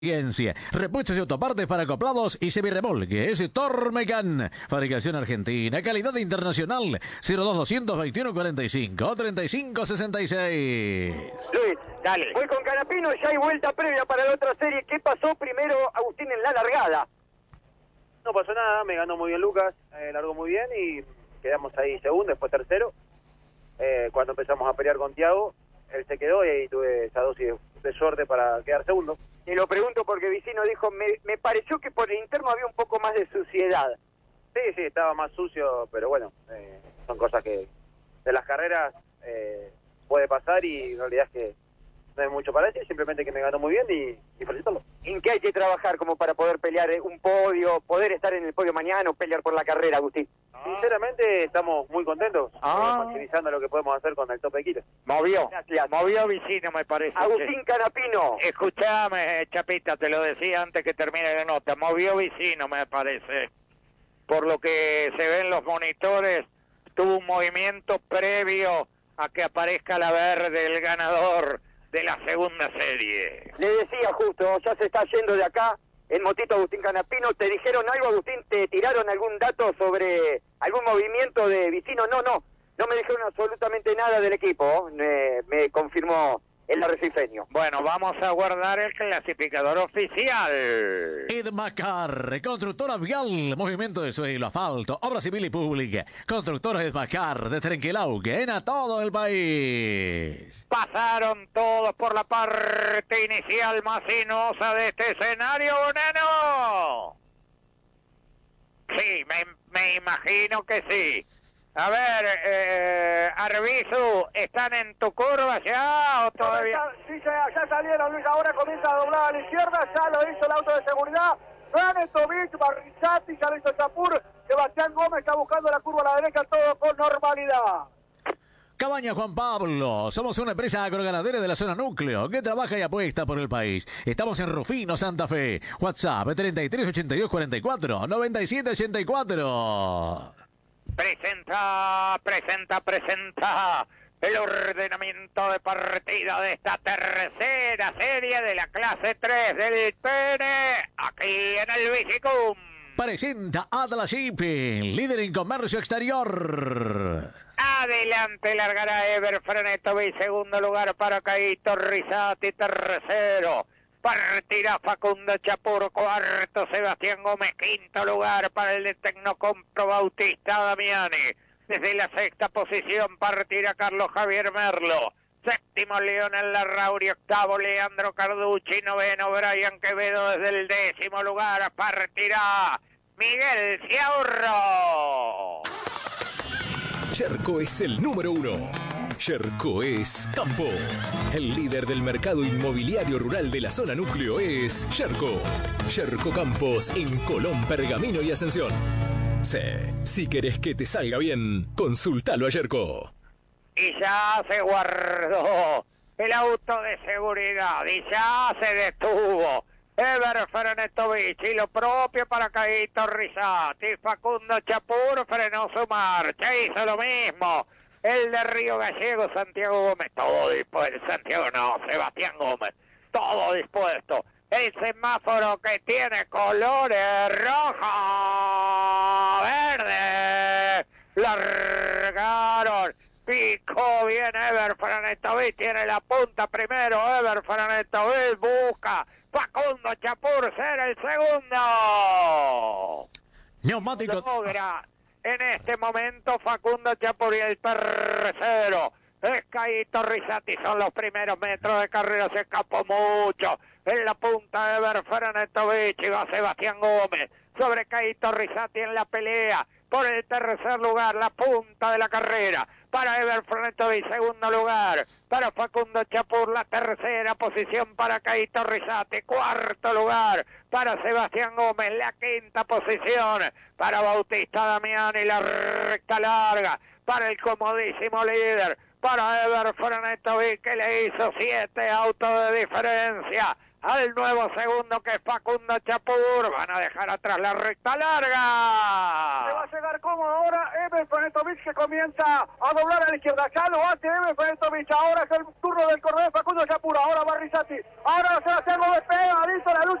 Ciencia, repuestos y autopartes para acoplados y semirremolques. Tormecan, fabricación argentina, calidad internacional. 02221 45 35 66. Luis, dale. Voy con Canapino, ya hay vuelta previa para la otra serie. ¿Qué pasó primero, Agustín, en la largada? No pasó nada, me ganó muy bien Lucas, largó muy bien y quedamos ahí segundo, después tercero. Cuando empezamos a pelear con Thiago, él se quedó y ahí tuve esa dosis de suerte para quedar segundo. Y lo pregunto porque Vicino dijo, me pareció que por el interno había un poco más de suciedad. Sí, estaba más sucio, pero bueno, son cosas que de las carreras puede pasar y en realidad es que no hay mucho para decir, simplemente que me ganó muy bien y felicitarlo. ¿En qué hay que trabajar como para poder pelear un podio, poder estar en el podio mañana o pelear por la carrera, Agustín? Sinceramente estamos muy contentos, maximizando lo que podemos hacer con el top de kilos. Movió Gracias. Vicino, me parece. Agustín Canapino. Escuchame, Chapita, te lo decía antes que termine la nota. Movió Vicino, me parece. Por lo que se ven los monitores, tuvo un movimiento previo a que aparezca la verde, el ganador de la segunda serie. Le decía justo, ya se está yendo de acá el motito Agustín Canapino. ¿Te dijeron algo, Agustín? ¿Te tiraron algún dato sobre algún movimiento de Vicino? No me dijeron absolutamente nada del equipo. Me confirmó el arrecifeño. Bueno, vamos a guardar el clasificador oficial. Edmacar, constructora vial, movimiento de suelo, asfalto, obra civil y pública. Constructora Edmacar de Trenquelauque, en a todo el país. Pasaron todos por la parte inicial más sinuosa de este escenario, Bonano. Sí, me imagino que sí. A ver, Arbizu, ¿están en tu curva ya o todavía? Sí, ya salieron, Luis, ahora comienza a doblar a la izquierda, ya lo hizo el auto de seguridad. Ranetovich, Barrizati, ya lo hizo Chapur, Sebastián Gómez está buscando la curva a la derecha, todo con normalidad. Cabaña Juan Pablo, somos una empresa agroganadera de la zona núcleo que trabaja y apuesta por el país. Estamos en Rufino, Santa Fe. WhatsApp 33 82 44 97 84. Presenta el ordenamiento de partida de esta tercera serie de la clase 3 del PN, aquí en el Vigicum. Presenta Atlas Shipping, líder en comercio exterior. Adelante largará Ever Frenetovic, segundo lugar para Caíto Rizati, tercero. Partirá Facundo Chapur, cuarto Sebastián Gómez, quinto lugar para el de Tecnocompro Bautista Damiani. Desde la sexta posición partirá Carlos Javier Merlo. Séptimo Leonel Larrauri, octavo Leandro Carducci, noveno Brian Quevedo. Desde el décimo lugar partirá Miguel Ciaurro. Sherco es el número 1. Sherco es Campo. El líder del mercado inmobiliario rural de la zona núcleo es Sherco. Sherco Campos en Colón, Pergamino y Ascensión. Sí, si querés que te salga bien, consultalo a Sherco. Y ya se guardó el auto de seguridad y ya se detuvo Ever Frenetovic, y lo propio para Caíto Rizati. Facundo Chapur frenó su marcha, hizo lo mismo el de Río Gallego, Santiago Gómez, todo dispuesto. Santiago no, Sebastián Gómez, todo dispuesto. El semáforo que tiene colores rojo, verde, largaron. Picó bien Ever Frenetovic, tiene la punta primero. Ever Frenetovic busca Facundo Chapur ser el segundo. Neumático. Logra en este momento Facundo Chapur, y el tercero es Caíto Rizati. Son los primeros metros de carrera, se escapó mucho en la punta de Ever Frenetovic, y va Sebastián Gómez sobre Caíto Rizati en la pelea por el tercer lugar, la punta de la carrera para Ever Frenetovic, segundo lugar para Facundo Chapur, la tercera posición para Caíto Rizati, cuarto lugar para Sebastián Gómez, la quinta posición para Bautista Damiani, la recta larga para el comodísimo líder, para Ever Frenetovic, que le hizo 7 autos de diferencia al nuevo segundo que es Facundo Chapur. Van a dejar atrás la recta larga. Se va a llegar cómodo ahora Emer Frenetovic, que comienza a doblar a la izquierda. Ya lo hace Emer Frenetovic. Ahora es el turno del corredor Facundo Chapur. Ahora va Rizzati. Ahora Sebastián Gómez pega, listo la luz.